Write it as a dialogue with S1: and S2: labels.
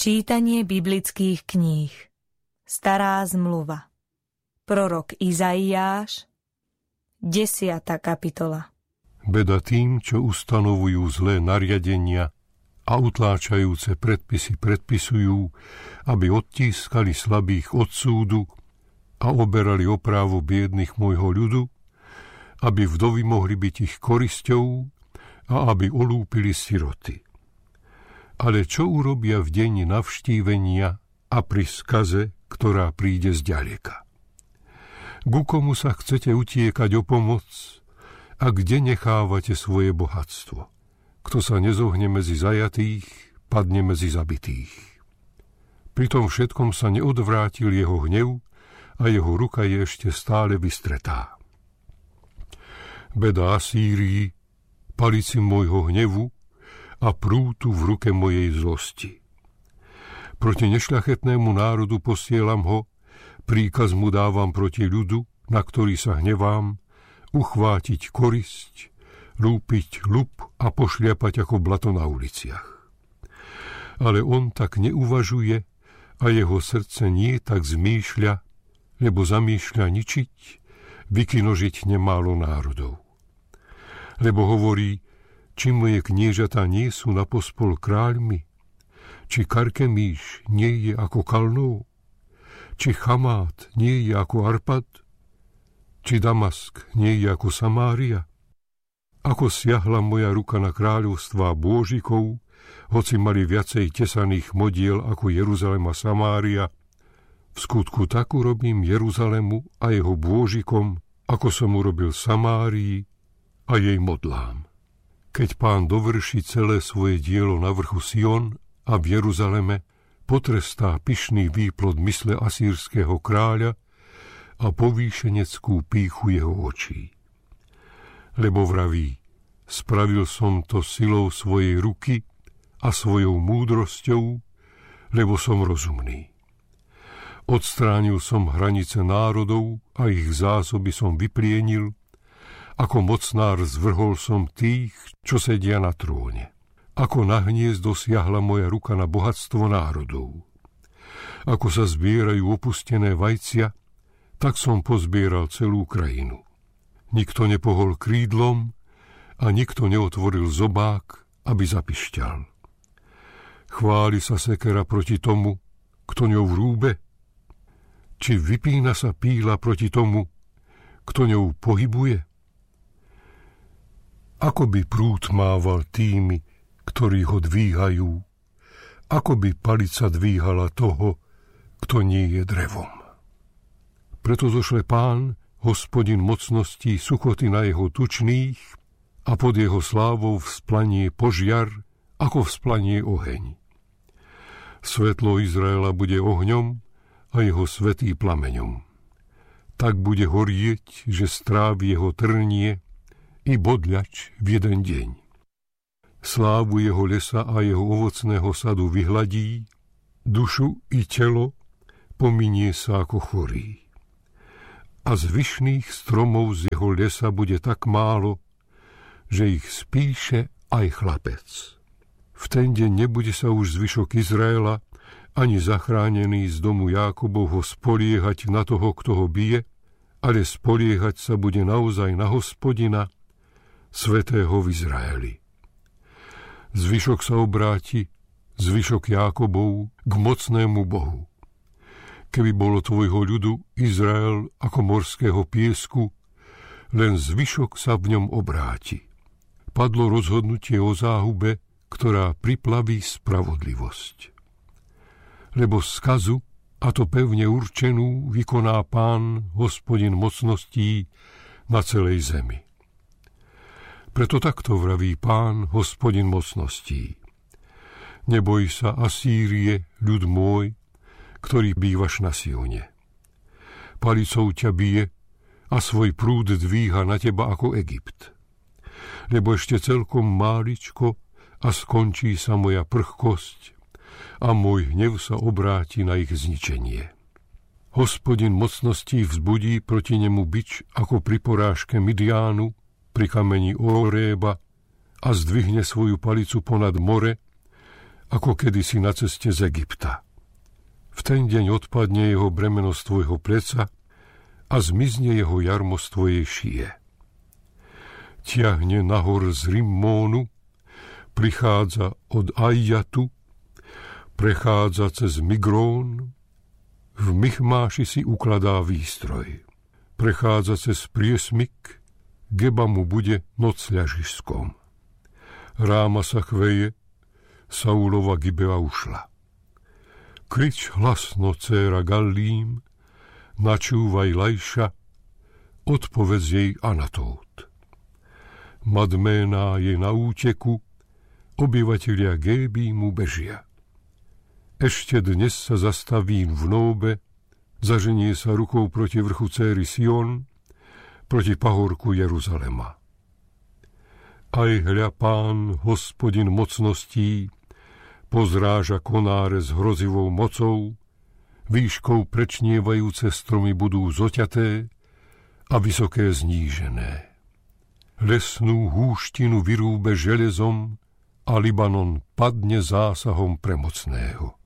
S1: Čítanie biblických kníh. Stará zmluva. Prorok Izaiáš, 10. kapitola.
S2: Beda tým, čo ustanovujú zlé nariadenia a utláčajúce predpisy predpisujú, aby odtískali slabých od súdu a oberali o právo biedných môjho ľudu, aby vdovy mohli byť ich korisťou a aby olúpili siroty. Ale čo urobia v deň navštívenia a pri skaze, ktorá príde zďaleka? Ku komu sa chcete utiekať o pomoc a kde nechávate svoje bohatstvo? Kto sa nezohne medzi zajatých, padne medzi zabitých. Pri tom všetkom sa neodvrátil jeho hnev a jeho ruka je ešte stále vystretá. Beda Asýrii, palici môjho hnevu a prútu v ruke mojej zlosti. Proti nešľachetnému národu posielam ho, príkaz mu dávam proti ľudu, na ktorý sa hnevám, uchvátiť korisť, lúpiť lup a pošliapať ako blato na uliciach. Ale on tak neuvažuje a jeho srdce nie tak zmýšľa, lebo zamýšľa ničiť, vykinožiť nemálo národov. Lebo hovorí, či moje kniežatá nie sú na pospol kráľmi, či Karkemíš nie je ako Kalnou, či Chamát nie je ako Arpad, či Damask nie je ako Samária. Ako siahla moja ruka na kráľovstvá bôžikov, hoci mali viacej tesaných modiel ako Jeruzalem a Samária, v skutku tak urobím Jeruzalému a jeho bôžikom, ako som urobil Samárii a jej modlám. Keď Pán dovrší celé svoje dielo na vrchu Sion a v Jeruzaleme, potrestá pyšný výplod mysle asýrskeho kráľa a povýšeneckú pýchu jeho očí. Lebo vraví, spravil som to silou svojej ruky a svojou múdrosťou, lebo som rozumný. Odstránil som hranice národov a ich zásoby som vyplienil, ako mocnár zvrhol som tých, čo sedia na tróne. Ako na hniezdo siahla moja ruka na bohatstvo národov. Ako sa zbierajú opustené vajcia, tak som pozbieral celú krajinu. Nikto nepohol krídlom a nikto neotvoril zobák, aby zapišťal. Chváli sa sekera proti tomu, kto ňou rúbe? Či vypína sa píla proti tomu, kto ňou pohybuje? Ako by prúd mával tými, ktorí ho dvíhajú, ako by palica dvíhala toho, kto nie je drevom. Preto zošle Pán, Hospodin mocností, suchoty na jeho tučných a pod jeho slávou vzplanie požiar, ako vzplanie oheň. Svetlo Izraela bude ohňom a jeho svätý plameňom. Tak bude horieť, že strávi jeho trnie i bodľač v jeden deň. Slávu jeho lesa a jeho ovocného sadu vyhladí, dušu i telo pominie sa ako chorý. A zvyšných stromov z jeho lesa bude tak málo, že ich spíše aj chlapec. V ten deň nebude sa už zvyšok Izraela ani zachránený z domu Jákobovho spoliehať na toho, kto ho bije, ale spoliehať sa bude naozaj na Hospodina, svätého v Izraeli. Zvyšok sa obráti, zvyšok Jákobov, k mocnému Bohu. Keby bolo tvojho ľudu Izrael ako morského piesku, len zvyšok sa v ňom obráti. Padlo rozhodnutie o záhube, ktorá priplaví spravodlivosť. Lebo skazu, a to pevne určenú, vykoná Pán, Hospodin mocností na celej zemi. Preto takto vraví Pán, Hospodin mocností. Neboj sa, Asýrie, ľud môj, ktorý bývaš na Sione. Palicou ťa bije a svoj prúd dvíha na teba ako Egypt. Lebo ešte celkom máličko a skončí sa moja prchkosť a môj hnev sa obráti na ich zničenie. Hospodin mocností vzbudí proti nemu bič ako pri porážke Midiánu, pri kameni Oréba a zdvihne svoju palicu ponad more ako kedysi na ceste z Egypta. V ten deň odpadne jeho bremeno z tvojho pleca a zmizne jeho jarmo z tvojej šie. Tiahne nahor z Rimmónu, prichádza od Ajjatu, prechádza cez Migrón, v Michmáši si ukladá výstroj. Prechádza cez priesmyk, Geba mu bude nocľažiskom. Ráma sa chveje, Saulova Gibea ušla. Krič hlasno, dcéra Gallím, načúvaj Lajša, odpovedz jej Anatót. Madméná je na úteku, obyvatelia Gébímu bežia. Ešte dnes sa zastavím v Nóbe, zaženie sa rukou proti vrchu céry Sion, proti pahorku Jeruzalema. Aj hľa Pán, Hospodin mocností, pozráža konáre s hrozivou mocou, výškou prečnievajúce stromy budú zoťaté a vysoké znížené. Lesnú húštinu vyrúbe železom a Libanon padne zásahom premocného.